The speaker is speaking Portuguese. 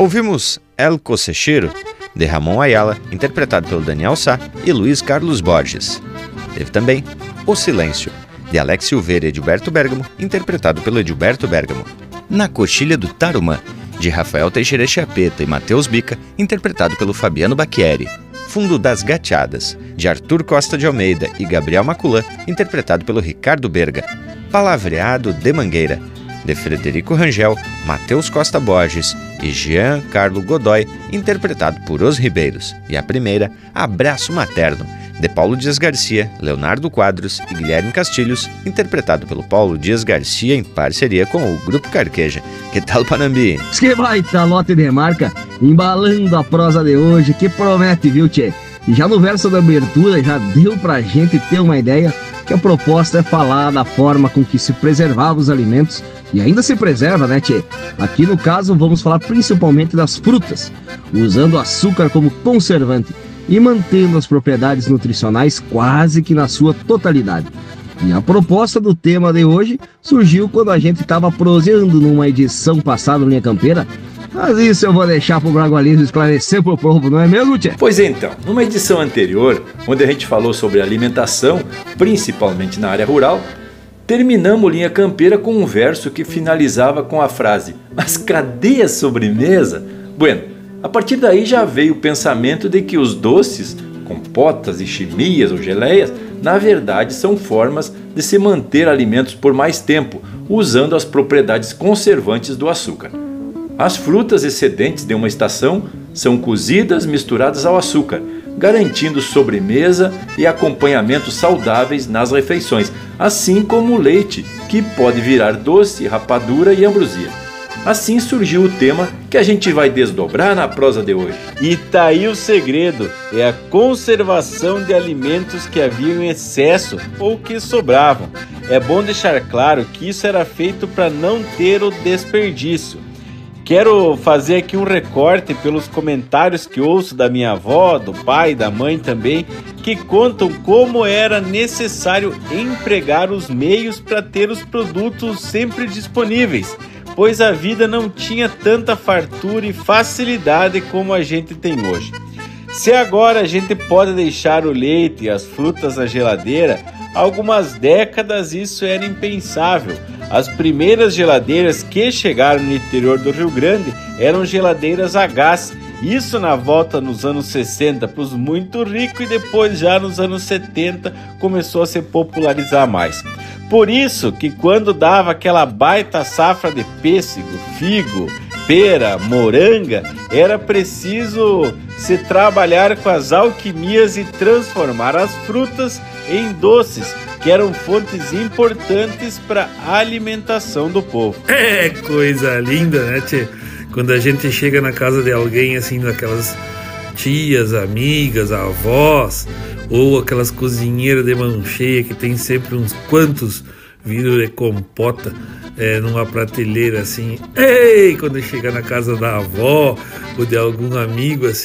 Ouvimos El Cosechero, de Ramon Ayala, interpretado pelo Daniel Sá e Luiz Carlos Borges. Teve também O Silêncio, de Alex Silveira e Edilberto Bergamo, interpretado pelo Edilberto Bergamo. Na Coxilha do Tarumã, de Rafael Teixeira Chiapeta e Matheus Bica, interpretado pelo Fabiano Bacchieri. Fundo das Gateadas, de Arthur Costa de Almeida e Gabriel Maculan, interpretado pelo Ricardo Berga. Palavreado de Mangueira, de Frederico Rangel, Matheus Costa Borges e Jean Carlo Godoy, interpretado por Os Ribeiros. E a primeira, Abraço Materno, de Paulo Dias Garcia, Leonardo Quadros e Guilherme Castilhos, interpretado pelo Paulo Dias Garcia em parceria com o Grupo Carqueja. Que tal, Panambi? Que baita lote de marca, embalando a prosa de hoje, que promete, viu, tchê? E já no verso da abertura já deu pra gente ter uma ideia que a proposta é falar da forma com que se preservava os alimentos e ainda se preserva, né, tchê? Aqui no caso vamos falar principalmente das frutas, usando o açúcar como conservante e mantendo as propriedades nutricionais quase que na sua totalidade. E a proposta do tema de hoje surgiu quando a gente estava proseando numa edição passada do Linha Campeira. Mas isso eu vou deixar pro Bragualismo esclarecer pro povo, não é mesmo, tchê? Pois então, numa edição anterior, onde a gente falou sobre alimentação, principalmente na área rural, terminamos Linha Campeira com um verso que finalizava com a frase: mas cadê a sobremesa? Bueno, a partir daí já veio o pensamento de que os doces, compotas e chimias ou geleias, na verdade são formas de se manter alimentos por mais tempo, usando as propriedades conservantes do açúcar. As frutas excedentes de uma estação são cozidas misturadas ao açúcar, garantindo sobremesa e acompanhamentos saudáveis nas refeições, assim como o leite, que pode virar doce, rapadura e ambrosia. Assim surgiu o tema que a gente vai desdobrar na prosa de hoje. E tá aí o segredo, é a conservação de alimentos que haviam em excesso ou que sobravam. É bom deixar claro que isso era feito para não ter o desperdício. Quero fazer aqui um recorte pelos comentários que ouço da minha avó, do pai, da mãe também, que contam como era necessário empregar os meios para ter os produtos sempre disponíveis, pois a vida não tinha tanta fartura e facilidade como a gente tem hoje. Se agora a gente pode deixar o leite e as frutas na geladeira, há algumas décadas isso era impensável. As primeiras geladeiras que chegaram no interior do Rio Grande eram geladeiras a gás, isso na volta nos anos 60 para os muito ricos e depois já nos anos 70 começou a se popularizar mais. Por isso que quando dava aquela baita safra de pêssego, figo, pera, moranga, era preciso se trabalhar com as alquimias e transformar as frutas em doces, que eram fontes importantes para a alimentação do povo. É coisa linda, né, tchê? Quando a gente chega na casa de alguém, assim, daquelas tias, amigas, avós, ou aquelas cozinheiras de mão cheia que tem sempre uns quantos vidros de compota numa prateleira, assim. Ei, quando chega na casa da avó ou de algum amigo, assim,